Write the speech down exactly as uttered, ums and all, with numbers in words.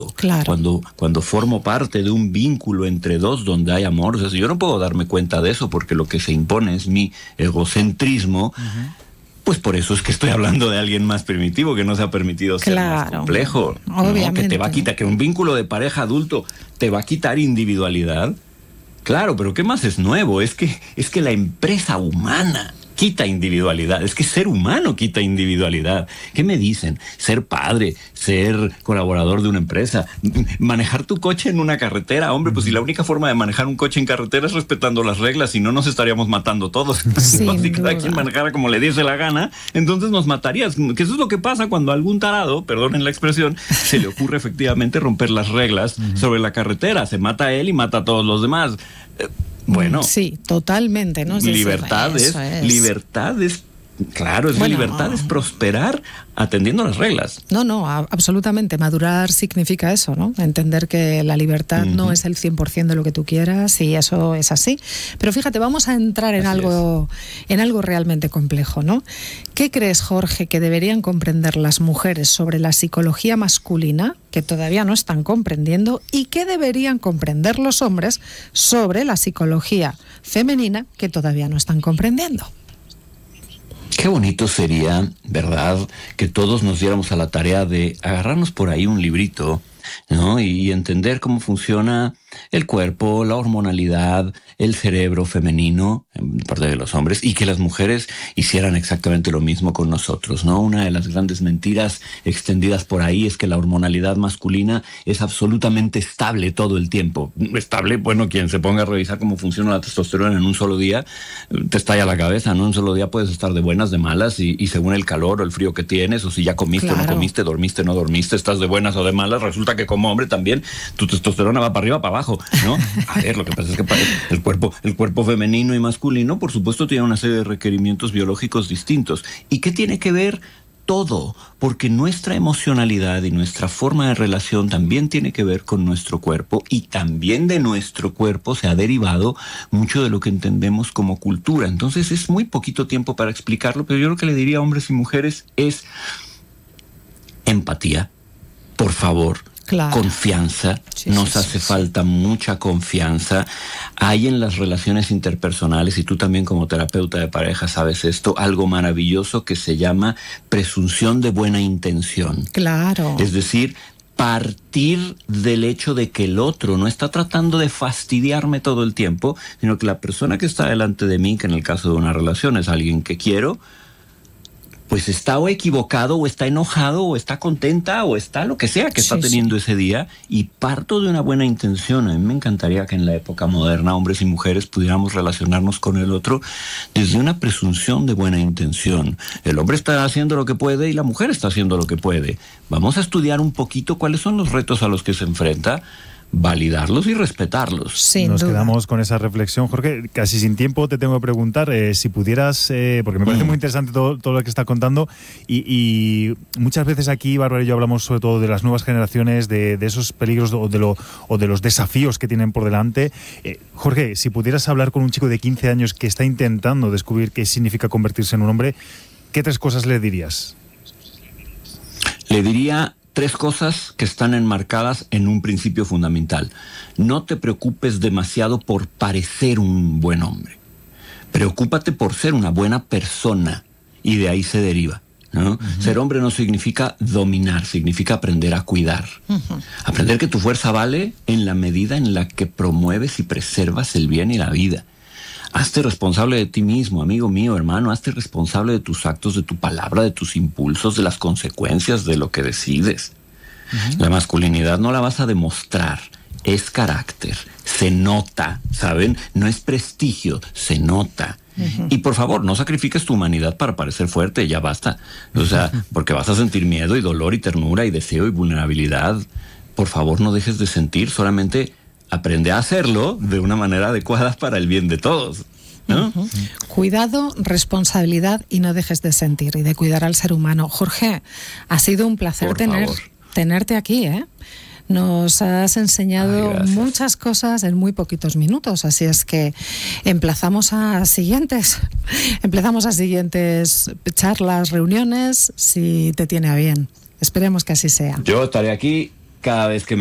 Claro. Cuando, cuando formo parte de un vínculo entre dos donde hay amor, o sea, yo no puedo darme cuenta de eso porque lo que se impone es mi egocentrismo. Uh-huh. Pues por eso es que estoy hablando de alguien más primitivo, que no se ha permitido ser claro. más complejo. Obviamente. ¿No? Que te va a quitar, que un vínculo de pareja adulto te va a quitar individualidad. Claro, pero ¿qué más es nuevo? Es que, es que la empresa humana quita individualidad, es que ser humano quita individualidad. ¿Qué me dicen? Ser padre, ser colaborador de una empresa, manejar tu coche en una carretera. Hombre, pues si la única forma de manejar un coche en carretera es respetando las reglas, si no nos estaríamos matando todos. Si cada quien manejara como le diese la gana, entonces nos matarías. Que eso es lo que pasa cuando a algún tarado, perdonen la expresión, se le ocurre efectivamente romper las reglas uh-huh. sobre la carretera. Se mata a él y mata a todos los demás. Eh, Bueno, sí, totalmente, ¿no? Es libertad decir, es, es, libertad es, claro, es bueno, libertad no. es prosperar atendiendo las reglas. No, no, a, absolutamente. Madurar significa eso, ¿no? Entender que la libertad uh-huh. no es el cien por ciento de lo que tú quieras y eso es así. Pero fíjate, vamos a entrar en así algo, en algo realmente complejo, ¿no? ¿Qué crees, Jorge, que deberían comprender las mujeres sobre la psicología masculina, que todavía no están comprendiendo, y qué deberían comprender los hombres sobre la psicología femenina, que todavía no están comprendiendo? Qué bonito sería, ¿verdad?, que todos nos diéramos a la tarea de agarrarnos por ahí un librito, ¿no? Y entender cómo funciona el cuerpo, la hormonalidad, el cerebro femenino, en parte de los hombres, y que las mujeres hicieran exactamente lo mismo con nosotros, ¿no? Una de las grandes mentiras extendidas por ahí es que la hormonalidad masculina es absolutamente estable todo el tiempo. Estable, bueno, quien se ponga a revisar cómo funciona la testosterona en un solo día, te estalla la cabeza, ¿no? En un solo día puedes estar de buenas, de malas, y, y según el calor o el frío que tienes, o si ya comiste claro. o no comiste, dormiste o no dormiste, estás de buenas o de malas, resulta que como hombre también tu testosterona va para arriba, para abajo, ¿no? A ver, lo que pasa es que el cuerpo, el cuerpo femenino y masculino, por supuesto, tiene una serie de requerimientos biológicos distintos. ¿Y qué tiene que ver? Todo, porque nuestra emocionalidad y nuestra forma de relación también tiene que ver con nuestro cuerpo, y también de nuestro cuerpo se ha derivado mucho de lo que entendemos como cultura. Entonces es muy poquito tiempo para explicarlo, pero yo lo que le diría a hombres y mujeres es empatía, por favor. Claro. Confianza, sí, nos sí, hace sí, falta sí. mucha confianza. Hay en las relaciones interpersonales, y tú también como terapeuta de pareja sabes esto, algo maravilloso que se llama presunción de buena intención. Claro. Es decir, partir del hecho de que el otro no está tratando de fastidiarme todo el tiempo, sino que la persona que está delante de mí, que en el caso de una relación es alguien que quiero, pues está o equivocado, o está enojado, o está contenta, o está lo que sea que sí, está teniendo sí. ese día, y parto de una buena intención. A mí me encantaría que en la época moderna hombres y mujeres pudiéramos relacionarnos con el otro desde una presunción de buena intención. El hombre está haciendo lo que puede y la mujer está haciendo lo que puede. Vamos a estudiar un poquito cuáles son los retos a los que se enfrenta, validarlos y respetarlos. Sin Nos duda. Quedamos con esa reflexión. Jorge, casi sin tiempo te tengo que preguntar eh, si pudieras, eh, porque me parece mm. muy interesante todo, todo lo que está contando, y, y muchas veces aquí, Bárbara y yo, hablamos sobre todo de las nuevas generaciones, de, de esos peligros o de, lo, o de los desafíos que tienen por delante. Eh, Jorge, si pudieras hablar con un chico de quince años que está intentando descubrir qué significa convertirse en un hombre, ¿qué tres cosas le dirías? Le diría tres cosas que están enmarcadas en un principio fundamental. No te preocupes demasiado por parecer un buen hombre. Preocúpate por ser una buena persona, y de ahí se deriva, ¿no? Uh-huh. Ser hombre no significa dominar, significa aprender a cuidar. Uh-huh. Aprender que tu fuerza vale en la medida en la que promueves y preservas el bien y la vida. Hazte responsable de ti mismo, amigo mío, hermano. Hazte responsable de tus actos, de tu palabra, de tus impulsos, de las consecuencias de lo que decides. Uh-huh. La masculinidad no la vas a demostrar, es carácter, se nota, ¿saben? No es prestigio, se nota. Uh-huh. Y por favor, no sacrifiques tu humanidad para parecer fuerte, ya basta. O sea, porque vas a sentir miedo y dolor y ternura y deseo y vulnerabilidad. Por favor, no dejes de sentir, solamente aprende a hacerlo de una manera adecuada para el bien de todos, ¿no? Uh-huh. Cuidado, responsabilidad y no dejes de sentir y de cuidar al ser humano. Jorge, ha sido un placer tener, tenerte aquí, ¿eh? Nos has enseñado Ay, muchas cosas en muy poquitos minutos, así es que emplazamos a siguientes, empezamos a siguientes charlas, reuniones, si te tiene a bien. Esperemos que así sea. Yo estaré aquí cada vez que